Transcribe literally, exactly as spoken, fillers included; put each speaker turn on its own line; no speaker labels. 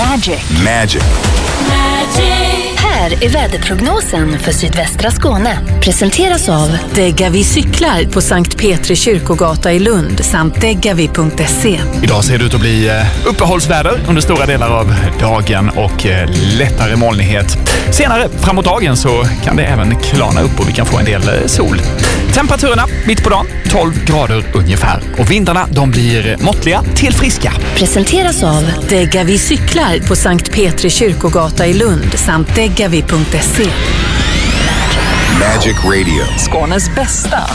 Magic.
Magic.
Här är väderprognosen för sydvästra Skåne. Presenteras av
Degavi cyklar på Sankt Petri kyrkogata i Lund samt degavi punkt se.
Idag ser det ut att bli uppehållsväder under stora delar av dagen och lättare molnighet. Senare framåt dagen så kan det även klarna upp och vi kan få en del sol. Temperaturerna mitt på dagen tolv grader ungefär och vindarna de blir måttliga till friska.
Presenteras av
Degavi cyklar på Sankt Petri kyrkogata i Lund samt degavi punkt se.
Magic Radio.
Skånes bästa